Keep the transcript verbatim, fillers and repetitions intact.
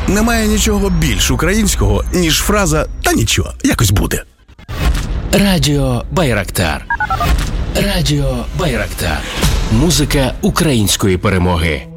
Немає нічого більш українського, ніж фраза «та нічого, якось буде». Радіо Байрактар. Радіо Байрактар. Музика української перемоги.